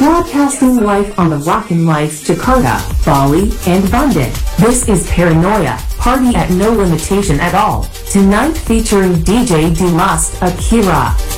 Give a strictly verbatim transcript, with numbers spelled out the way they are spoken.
Broadcasting live on the Rockin' Lights Jakarta, Bali, and Bandung. This is Paranoia, party at no limitation at all. Tonight featuring D J Dimas Akira.